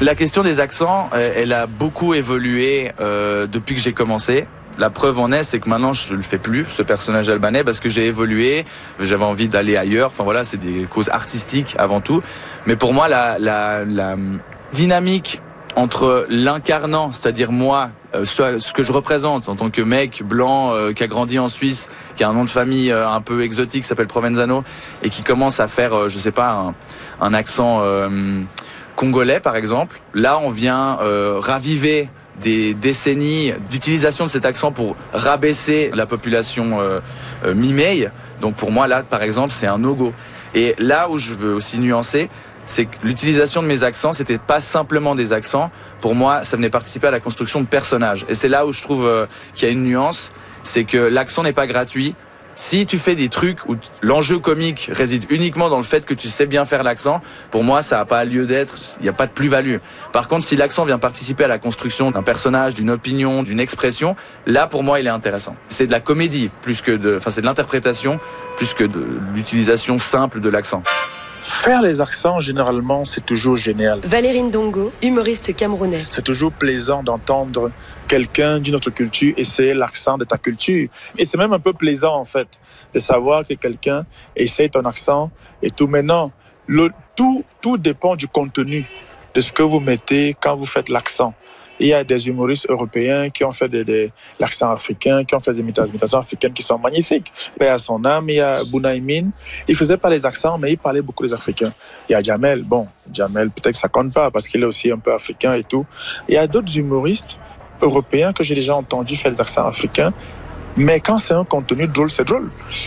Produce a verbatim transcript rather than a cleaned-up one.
La question des accents, elle a beaucoup évolué euh, depuis que j'ai commencé. La preuve en est, c'est que maintenant je le fais plus, ce personnage albanais, parce que j'ai évolué, j'avais envie d'aller ailleurs. Enfin voilà, c'est des causes artistiques avant tout. Mais pour moi, la, la, la dynamique entre l'incarnant, c'est-à-dire moi, euh, ce, ce que je représente en tant que mec blanc euh, qui a grandi en Suisse, qui a un nom de famille euh, un peu exotique, qui s'appelle Provenzano, et qui commence à faire, euh, je sais pas, un, un accent euh, congolais par exemple. Là, on vient euh, raviver des décennies d'utilisation de cet accent pour rabaisser la population euh, euh, mi-mai. Donc pour moi, là, par exemple, c'est un no-go. Et là où je veux aussi nuancer, c'est que l'utilisation de mes accents, c'était pas simplement des accents. Pour moi, ça venait participer à la construction de personnages. Et c'est là où je trouve euh, qu'il y a une nuance, c'est que l'accent n'est pas gratuit. Si tu fais des trucs où l'enjeu comique réside uniquement dans le fait que tu sais bien faire l'accent, pour moi, ça n'a pas lieu d'être, il n'y a pas de plus-value. Par contre, si l'accent vient participer à la construction d'un personnage, d'une opinion, d'une expression, là, pour moi, il est intéressant. C'est de la comédie, plus que de, enfin, c'est de l'interprétation, plus que de l'utilisation simple de l'accent. Faire les accents, généralement, c'est toujours génial. Valérie Ndongo, humoriste camerounais. C'est toujours plaisant d'entendre quelqu'un d'une autre culture essayer l'accent de ta culture. Et c'est même un peu plaisant, en fait, de savoir que quelqu'un essaye ton accent et tout. Maintenant, le, tout, tout dépend du contenu, de ce que vous mettez quand vous faites l'accent. Il y a des humoristes européens qui ont fait de, de, l'accent africain, qui ont fait des imitations africaines qui sont magnifiques. Paix à son âme, il y a Bounaïmin. Il faisait pas les accents, mais il parlait beaucoup des Africains. Il y a Jamel. Bon, Jamel, peut-être que ça compte pas parce qu'il est aussi un peu africain et tout. Il y a d'autres humoristes européens que j'ai déjà entendu faire des accents africains. Mais quand c'est un contenu drôle, c'est drôle.